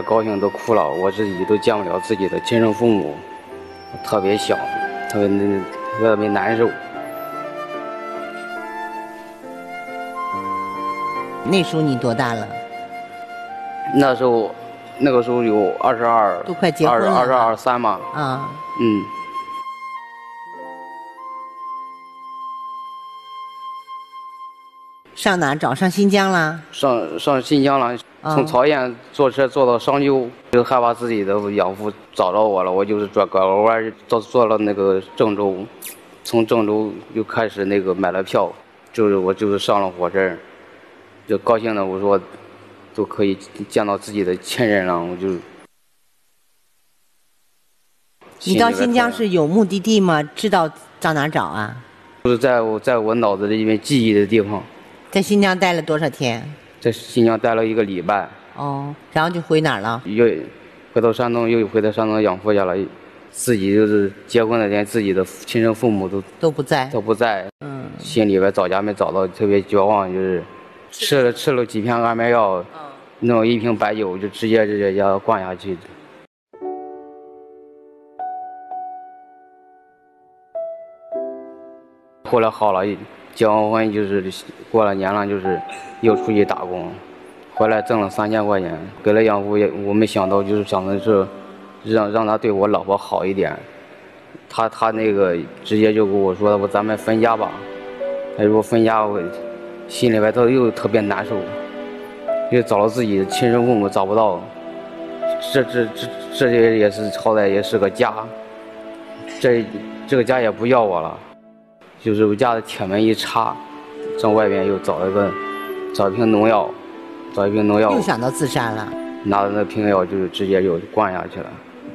高兴都哭了，我自己都见不了自己的亲生父母，特别想，特别难受。 那时候你多大了？ 那个时候有22， 都快结婚了 22、23嘛。 啊， 嗯。 上哪找？上新疆啦？ 上新疆了，从曹县坐车坐到商丘，就害怕自己的养父找着我了，我就是拐个弯坐了那个郑州，从郑州又开始那个买了票，我上了火车，就高兴的我说都可以见到自己的亲人了，我就。 你到新疆是有目的地吗？知道到哪找啊？ 就是在我脑子里面记忆的地方。 在新疆待了多少天？ 在新疆待了1个礼拜。 哦，然后就回哪儿了？ 又回到山东，又回到山东养父家了。自己就是结婚那天，自己的亲生父母都不在。嗯。心里边找家没找到，特别绝望，就是吃了几片安眠药，弄1瓶白酒，就直接要灌下去。后来好了，结完婚就是过了年了，就是又出去打工，回来挣了3000块钱，给了养父也我没想到，就是想的是让他对我老婆好一点，他那个直接就跟我说咱们分家吧，他说分家我心里边又特别难受，又找了自己的亲生父母找不到，这也是好歹也是个家，这个家也不要我了。就是我家的铁门一插，上外边又找一瓶农药， 又想到自杀了。 拿着那瓶药就直接就灌下去了。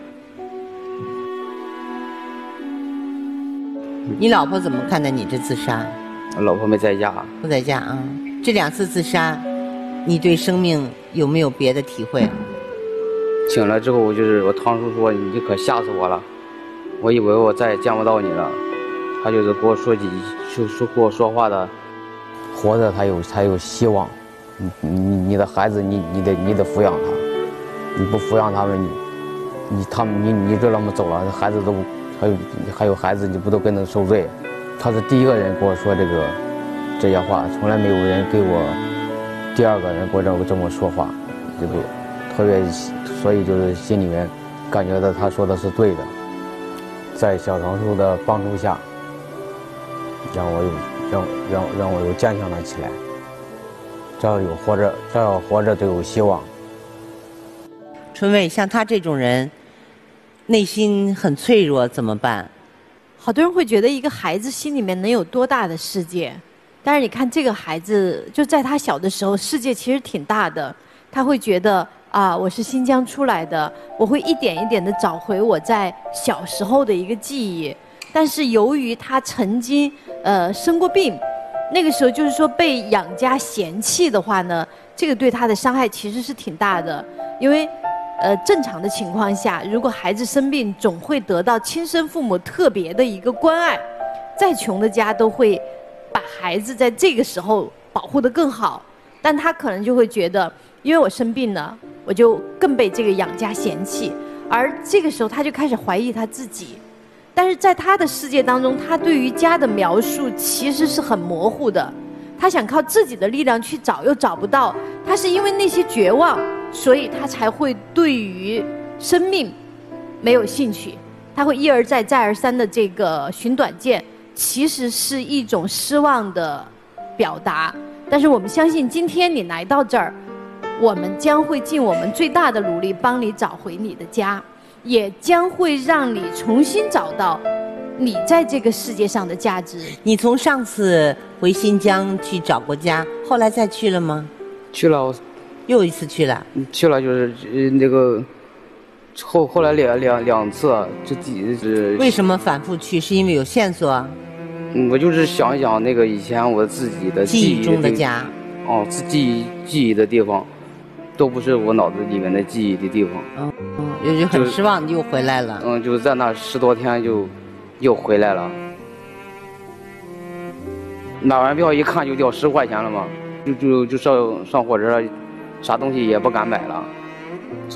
你老婆怎么看待你这自杀？ 我老婆没在家。 不在家啊。这2次自杀，你对生命有没有别的体会？ 醒了之后，我堂叔说你可吓死我了，我以为我再也见不到你了。他就是跟我跟我说话的，活着他有希望，你的孩子你得抚养他，你不抚养他们，你就那么走了，孩子都还有孩子你不都跟着受罪？他是第1个人跟我说这些话，从来没有人给我第2个人给我这么说话，对不对？特别所以就是心里面感觉到他说的是对的，在小堂叔的帮助下。让我又坚强了起来，只要活着就有希望。 春薇，像他这种人，内心很脆弱，怎么办？ 好多人会觉得一个孩子心里面能有多大的世界，但是你看这个孩子，就在他小的时候，世界其实挺大的。他会觉得啊，我是新疆出来的，我会一点一点的找回我在小时候的一个记忆。但是由于他曾经生过病，那个时候就是说被养家嫌弃的话呢，这个对他的伤害其实是挺大的。因为正常的情况下，如果孩子生病，总会得到亲生父母特别的一个关爱，再穷的家都会把孩子在这个时候保护得更好。但他可能就会觉得，因为我生病了，我就更被这个养家嫌弃，而这个时候他就开始怀疑他自己。但是在他的世界当中，他对于家的描述其实是很模糊的，他想靠自己的力量去找，又找不到。他是因为那些绝望，所以他才会对于生命没有兴趣，他会一而再再而三的这个寻短见，其实是一种失望的表达。但是我们相信，今天你来到这儿，我们将会尽我们最大的努力帮你找回你的家，也将会让你重新找到你在这个世界上的价值。 你从上次回新疆去找过家，后来再去了吗？ 去了， 又一次去了。 去了，就是那个后来两次，这第一次。 为什么反复去？是因为有线索？ 我就是想一想那个以前我自己的记忆中的家。 哦，记忆的地方，都不是我脑子里面的记忆的地方。 就很失望，就又回来了。 就在那10多天就又回来了。买完票一看就掉10块钱了嘛，就上火车，啥东西也不敢买了。